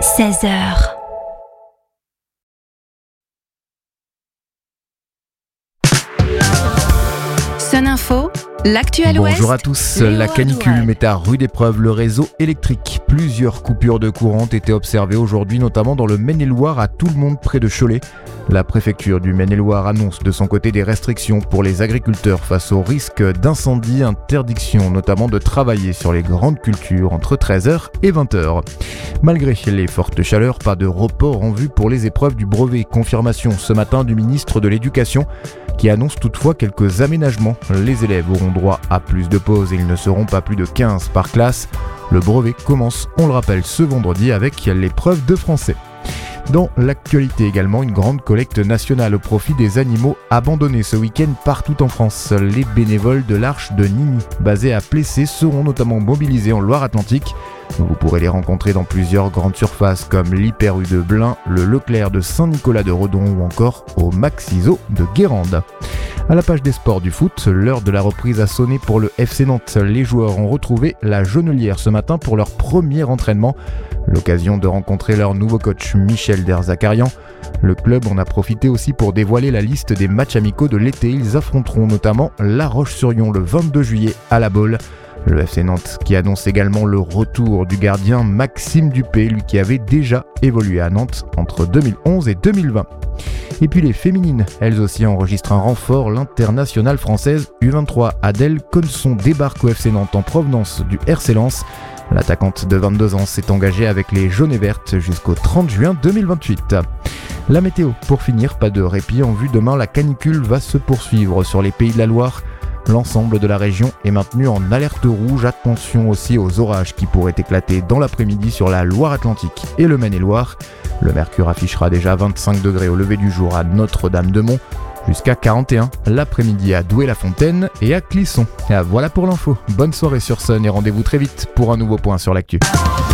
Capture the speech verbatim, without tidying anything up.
seize heures. Sun Info, l'actu à l'ouest. Bonjour à tous. La canicule met à rude épreuve le réseau électrique. Plusieurs coupures de courant ont été observées aujourd'hui, notamment dans le Maine-et-Loire, à Tout-le-Monde près de Cholet. La préfecture du Maine-et-Loire annonce de son côté des restrictions pour les agriculteurs face au risque d'incendie, interdiction notamment de travailler sur les grandes cultures entre treize heures et vingt heures. Malgré les fortes chaleurs, pas de report en vue pour les épreuves du brevet. Confirmation ce matin du ministre de l'Éducation qui annonce toutefois quelques aménagements. Les élèves auront droit à plus de pauses et ils ne seront pas plus de quinze par classe. Le brevet commence, on le rappelle, ce vendredi avec l'épreuve de français. Dans l'actualité également, une grande collecte nationale au profit des animaux abandonnés ce week-end partout en France. Les bénévoles de l'Arche de Nini, basés à Plessé, seront notamment mobilisés en Loire-Atlantique. Vous pourrez les rencontrer dans plusieurs grandes surfaces comme l'Hyper U de Blain, le Leclerc de Saint-Nicolas de Redon ou encore au Maxiso de Guérande. À la page des sports du foot, l'heure de la reprise a sonné pour le F C Nantes. Les joueurs ont retrouvé la Jonelière ce matin pour leur premier entraînement. L'occasion de rencontrer leur nouveau coach Michel Derzakarian. Le club en a profité aussi pour dévoiler la liste des matchs amicaux de l'été. Ils affronteront notamment La Roche-sur-Yon le vingt-deux juillet à La Baule. Le F C Nantes qui annonce également le retour du gardien Maxime Dupé, lui qui avait déjà évolué à Nantes entre deux mille onze et deux mille vingt. Et puis les féminines, elles aussi enregistrent un renfort. L'internationale française U vingt-trois Adèle Conson débarque au F C Nantes en provenance du R C Lens. L'attaquante de vingt-deux ans s'est engagée avec les jaunes et vertes jusqu'au trente juin deux mille vingt-huit. La météo, pour finir, pas de répit en vue. Demain, la canicule va se poursuivre sur les Pays de la Loire. L'ensemble de la région est maintenu en alerte rouge. Attention aussi aux orages qui pourraient éclater dans l'après-midi sur la Loire-Atlantique et le Maine-et-Loire. Le mercure affichera déjà vingt-cinq degrés au lever du jour à Notre-Dame-de-Mont, jusqu'à quarante et un l'après-midi à Douai-la-Fontaine et à Clisson. Et voilà pour l'info. Bonne soirée sur Sun et rendez-vous très vite pour un nouveau point sur l'actu.